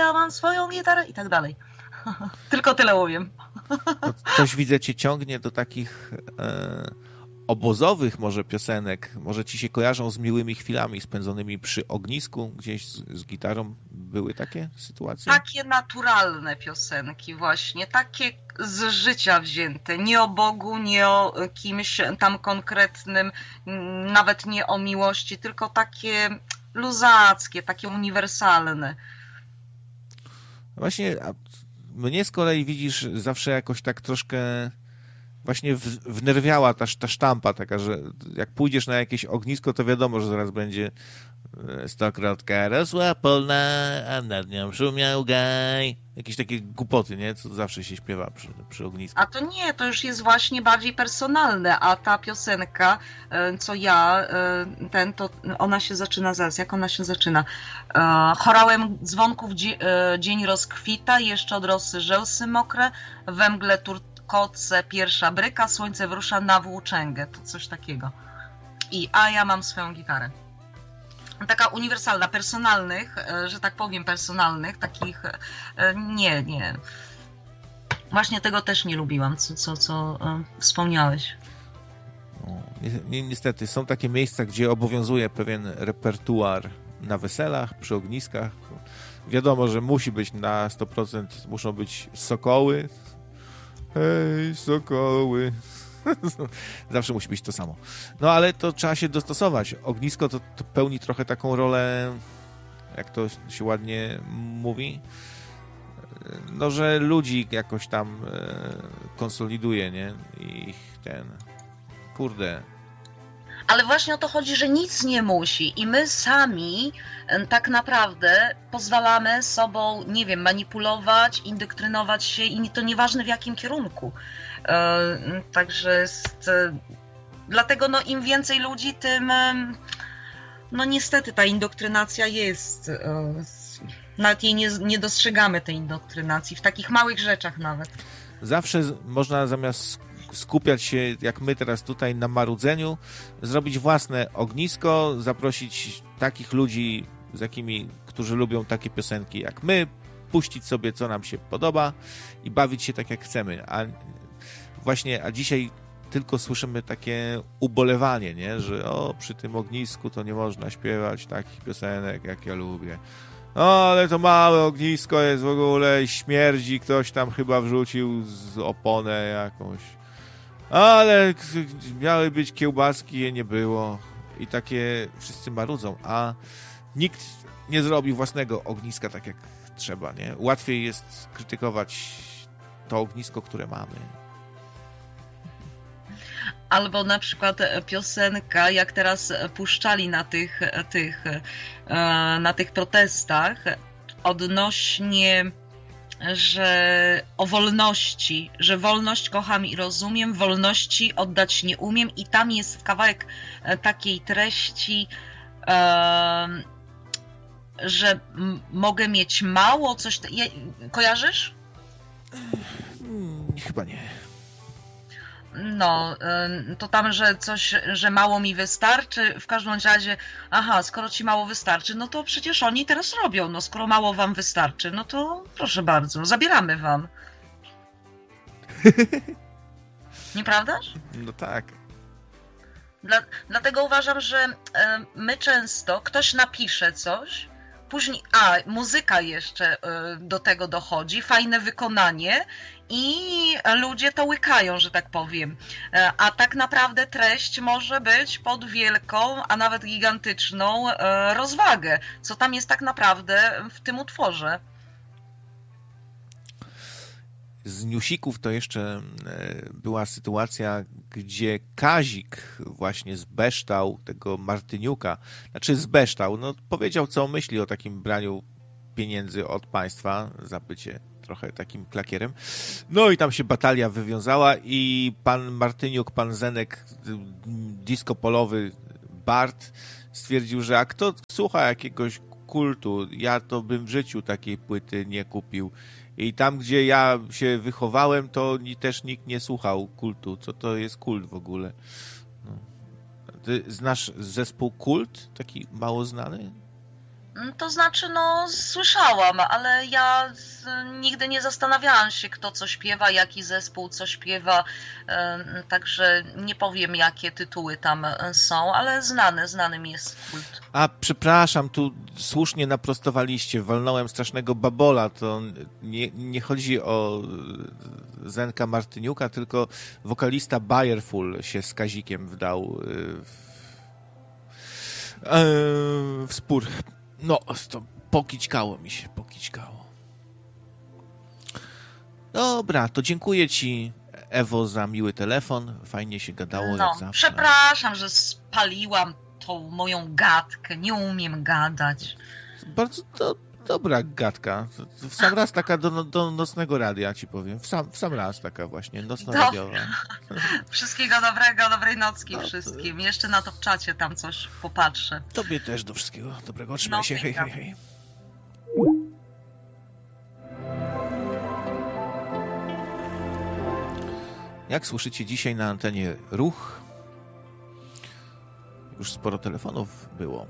ja mam swoją gitarę i tak dalej. Tylko tyle umiem. No, coś widzę, cię ciągnie do takich obozowych może piosenek. Może ci się kojarzą z miłymi chwilami spędzonymi przy ognisku, gdzieś z gitarą. Były takie sytuacje? Takie naturalne piosenki właśnie, takie z życia wzięte. Nie o Bogu, nie o kimś tam konkretnym, nawet nie o miłości, tylko takie luzackie, takie uniwersalne. Właśnie mnie z kolei widzisz zawsze jakoś tak troszkę właśnie wnerwiała ta sztampa taka, że jak pójdziesz na jakieś ognisko, to wiadomo, że zaraz będzie stokrotka rosła polna, a nad nią szumiał gaj. Jakieś takie głupoty, nie? Co zawsze się śpiewa przy ognisku. A to nie, to już jest właśnie bardziej personalne, a ta piosenka, co ja, to ona się zaczyna zaraz, jak ona się zaczyna? Chorałem dzwonków dzień rozkwita, jeszcze od rosy żełsy mokre, we mgle turkoce pierwsza bryka, słońce wrusza na włóczęgę, to coś takiego. A ja mam swoją gitarę. Taka uniwersalna, personalnych, że tak powiem, takich nie. Właśnie tego też nie lubiłam, co wspomniałeś. Niestety, są takie miejsca, gdzie obowiązuje pewien repertuar na weselach, przy ogniskach. Wiadomo, że musi być na 100%, muszą być sokoły. Hej, sokoły. Zawsze musi być to samo. No ale to trzeba się dostosować. Ognisko to pełni trochę taką rolę, jak to się ładnie mówi, no, że ludzi jakoś tam konsoliduje, nie? Ich kurde. Ale właśnie o to chodzi, że nic nie musi i my sami tak naprawdę pozwalamy sobą, nie wiem, manipulować, indoktrynować się i to nieważne w jakim kierunku. Także dlatego no, im więcej ludzi, tym no niestety ta indoktrynacja jest. Nawet jej nie dostrzegamy, tej indoktrynacji, w takich małych rzeczach nawet. Zawsze można zamiast skupiać się, jak my teraz tutaj, na marudzeniu, zrobić własne ognisko, zaprosić takich ludzi, którzy lubią takie piosenki jak my, puścić sobie, co nam się podoba i bawić się tak, jak chcemy. A dzisiaj tylko słyszymy takie ubolewanie, nie? Że przy tym ognisku to nie można śpiewać takich piosenek, jak ja lubię. Ale to małe ognisko jest w ogóle, śmierdzi, ktoś tam chyba wrzucił z oponę jakąś. Ale miały być kiełbaski, je nie było. I takie wszyscy marudzą, a nikt nie zrobi własnego ogniska tak, jak trzeba, nie? Łatwiej jest krytykować to ognisko, które mamy. Albo na przykład piosenka, jak teraz puszczali na tych protestach odnośnie, że o wolności, że wolność kocham i rozumiem, wolności oddać nie umiem i tam jest kawałek takiej treści, że mogę mieć mało, coś... Kojarzysz? Chyba nie. No, to tam, że coś, że mało mi wystarczy, w każdym razie, skoro ci mało wystarczy, no to przecież oni teraz robią, no skoro mało wam wystarczy, no to proszę bardzo, zabieramy wam. Nieprawdaż? No tak. Dlatego uważam, że my często, ktoś napisze coś, później, muzyka jeszcze do tego dochodzi, fajne wykonanie i ludzie to łykają, że tak powiem. A tak naprawdę treść może być pod wielką, a nawet gigantyczną rozwagę. Co tam jest tak naprawdę w tym utworze? Z newsików to jeszcze była sytuacja, gdzie Kazik właśnie zbeształ tego Martyniuka. Znaczy zbeształ, no powiedział, co myśli o takim braniu pieniędzy od państwa za bycie trochę takim klakierem. No i tam się batalia wywiązała i pan Martyniuk, pan Zenek, disco polowy Bart stwierdził, że a kto słucha jakiegoś kultu, ja to bym w życiu takiej płyty nie kupił. I tam, gdzie ja się wychowałem, to też nikt nie słuchał kultu. Co to jest kult w ogóle? No. Ty znasz zespół Kult? Taki mało znany? To znaczy, no słyszałam, ale ja nigdy nie zastanawiałam się, kto co śpiewa, jaki zespół co śpiewa, także nie powiem, jakie tytuły tam są, ale znany mi jest kult. A przepraszam, tu słusznie naprostowaliście, walnąłem strasznego babola, to nie chodzi o Zenka Martyniuka, tylko wokalista Bayerful się z Kazikiem wdał w spór. No, to pokićkało mi się, pokićkało. Dobra, to dziękuję ci, Ewo, za miły telefon. Fajnie się gadało, jak zawsze. Przepraszam, że spaliłam tą moją gadkę. Nie umiem gadać. Bardzo dobra gadka. W sam raz taka do nocnego radia, ci powiem. W sam raz taka właśnie, nocno-radiowa. Wszystkiego dobrego, dobrej nocki wszystkim. Jeszcze na to w czacie tam coś popatrzę. Tobie też do wszystkiego dobrego. Trzymaj się, hej, hej, hej. Jak słyszycie, dzisiaj na antenie Ruch. Już sporo telefonów było.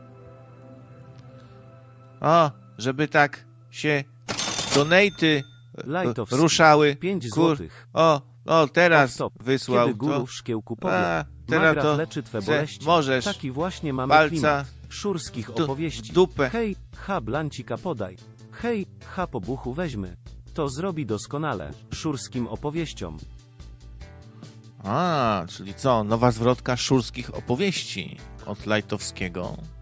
O, żeby tak się donaty ruszały. 5 złotych. O, teraz wysłał. Kiedy góru w szkiełku powie, teraz Magrat to leczy twe boleści. Możesz. Taki właśnie mamy palca klimat szurskich opowieści. Dupę. Hej, blancika podaj. Hej, po buchu weźmy. To zrobi doskonale. Szurskim opowieściom. Czyli co? Nowa zwrotka szurskich opowieści od Lajtowskiego.